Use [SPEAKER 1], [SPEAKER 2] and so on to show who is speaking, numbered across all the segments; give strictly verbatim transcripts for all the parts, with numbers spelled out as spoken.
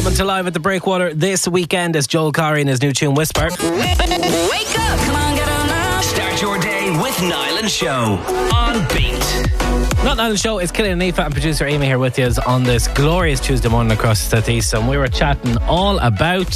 [SPEAKER 1] Coming to live at the Breakwater this weekend is Joel Corry and his new tune Whisper.
[SPEAKER 2] Wake up! Come on, get on up!
[SPEAKER 3] Start your day with Niall and Show on Beat.
[SPEAKER 1] Not Niall and Show, it's Killian and Aoife and producer Amy here with you on this glorious Tuesday morning across the southeast, and we were chatting all about.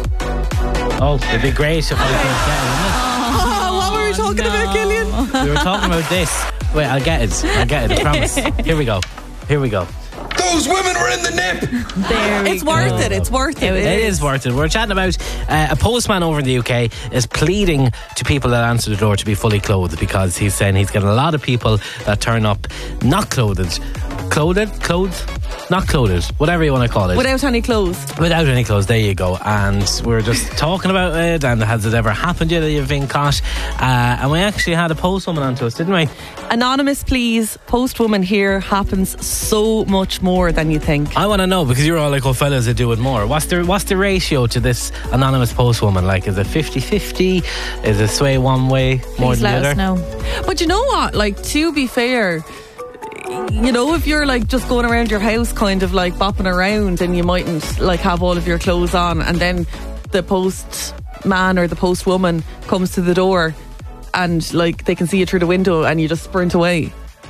[SPEAKER 1] Oh, it'd be great if we could get it, wouldn't it?
[SPEAKER 4] Oh, what were we talking
[SPEAKER 1] no.
[SPEAKER 4] about, Killian?
[SPEAKER 1] We were talking about this. Wait, I'll get it. I'll get it, I promise. Here we go. Here we go.
[SPEAKER 5] Those women were in the nip.
[SPEAKER 4] There it's worth go. it. It's worth it.
[SPEAKER 1] It, it is. is worth it. We're chatting about uh, a postman over in the U K is pleading to people that answer the door to be fully clothed, because he's saying he's getting a lot of people that turn up not clothed. Clothed? Clothed? Not clothed. Whatever you want to call it.
[SPEAKER 4] Without any clothes.
[SPEAKER 1] Without any clothes. There you go. And we were just talking about it, and has it ever happened yet that you've been caught? Uh, and we actually had a postwoman on to us, didn't we?
[SPEAKER 4] Anonymous, please. Postwoman here happens so much more than you think.
[SPEAKER 1] I want to know, because you're all like, oh, fellas that do it more. What's the what's the ratio to this anonymous postwoman? Like, is it fifty-fifty? Is it sway one way more
[SPEAKER 4] please
[SPEAKER 1] than the other?
[SPEAKER 4] Let us know. But you know what? Like, to be fair, you know, if you're like just going around your house kind of like bopping around, and you mightn't like have all of your clothes on, and then the postman or the postwoman comes to the door and like they can see you through the window and you just sprint away.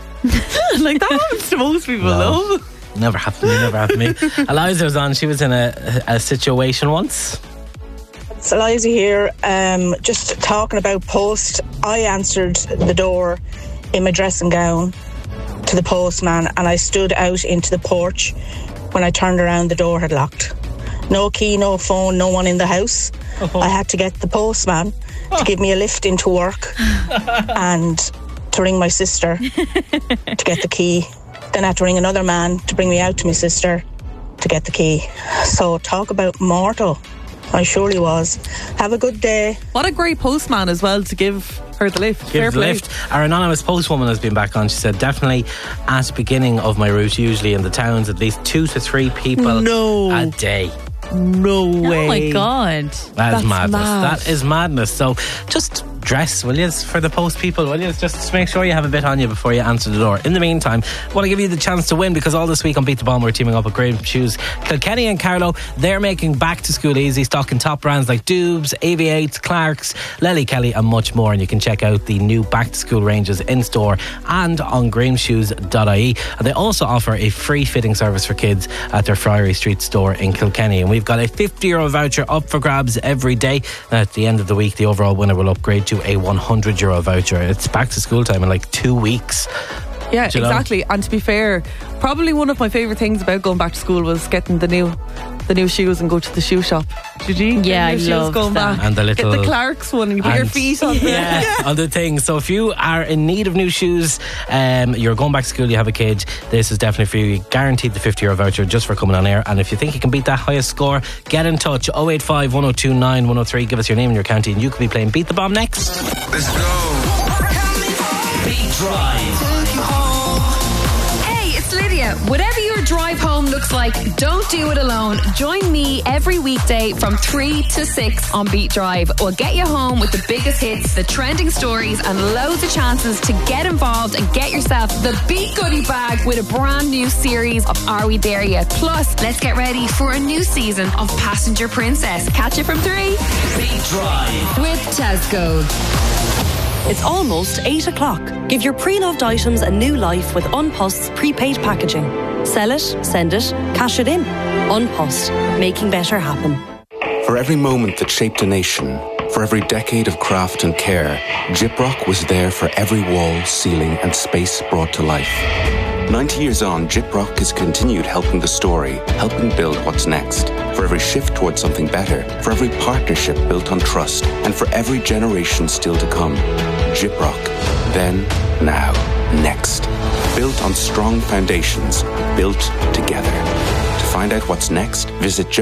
[SPEAKER 4] Like, that happens to most people,
[SPEAKER 1] no,
[SPEAKER 4] though.
[SPEAKER 1] Never happened to me, never happened to me. Eliza was on, she was in a, a situation once.
[SPEAKER 6] It's Eliza here, um, just talking about post. I answered the door in my dressing gown to the postman, and I stood out into the porch. When I turned around, the door had locked. No key, no phone, no one in the house. Oh. I had to get the postman oh. to give me a lift into work and to ring my sister to get the key. Then I had to ring another man to bring me out to my sister to get the key. So talk about mortal. I surely was. Have a good day.
[SPEAKER 4] What a great postman as well to give her the lift.
[SPEAKER 1] Give the lift. Our anonymous postwoman has been back on. She said, definitely at the beginning of my route, usually in the towns, at least two to three people
[SPEAKER 4] no.
[SPEAKER 1] a day.
[SPEAKER 4] No way.
[SPEAKER 7] Oh my God.
[SPEAKER 1] That
[SPEAKER 4] That's
[SPEAKER 1] is madness.
[SPEAKER 4] mad.
[SPEAKER 1] That is madness. So just dress, will you, for the post people, will you? Just make sure you have a bit on you before you answer the door. In the meantime, I want to give you the chance to win, because all this week on Beat the Bomb we're teaming up with Graham Shoes. Kilkenny and Carlow, they're making back to school easy, stocking top brands like Dubes, A V eight, Clarks, Lely Kelly and much more. And you can check out the new back to school ranges in store and on graham shoes dot I E. And they also offer a free fitting service for kids at their Friary Street store in Kilkenny. And we've got a fifty euro voucher up for grabs every day. And at the end of the week, the overall winner will upgrade to a one hundred euro voucher. It's back to school time in like two weeks.
[SPEAKER 4] Yeah,
[SPEAKER 1] Do you know?
[SPEAKER 4] exactly. And to be fair, probably one of my favourite things about going back to school was getting the new the new shoes and go to the shoe shop. Did you?
[SPEAKER 7] Yeah, I
[SPEAKER 4] love going
[SPEAKER 7] that.
[SPEAKER 4] back.
[SPEAKER 1] And the little,
[SPEAKER 4] get the Clarks one and you put
[SPEAKER 1] and,
[SPEAKER 4] your feet on the,
[SPEAKER 1] yeah,
[SPEAKER 4] yeah.
[SPEAKER 1] on the thing. So if you are in need of new shoes, um, you're going back to school, you have a kid, this is definitely for you. Guaranteed the fifty euro voucher just for coming on air. And if you think you can beat that highest score, get in touch. oh eight five, one oh two, nine one oh three. Give us your name and your county, and you could be playing Beat the Bomb next.
[SPEAKER 5] Let's go.
[SPEAKER 3] Beat Drive.
[SPEAKER 2] Lydia, whatever your drive home looks like, don't do it alone. Join me every weekday from three to six on Beat Drive. We'll get you home with the biggest hits, the trending stories, and loads of chances to get involved and get yourself the Beat Goodie Bag with a brand new series of Are We There Yet? Plus, let's get ready for a new season of Passenger Princess. Catch it from three.
[SPEAKER 3] Beat Drive
[SPEAKER 2] with Tesco.
[SPEAKER 8] It's almost eight o'clock. Give your pre-loved items a new life with Unpost's prepaid packaging. Sell it, send it, cash it in. Unpost, making better happen.
[SPEAKER 9] For every moment that shaped a nation, for every decade of craft and care, Gyprock was there for every wall, ceiling and space brought to life. ninety years on, Gyprock has continued helping the story, helping build what's next. For every shift towards something better, for every partnership built on trust, and for every generation still to come. Gyprock. Then, now, next. Built on strong foundations, built together. To find out what's next, visit Gyprock.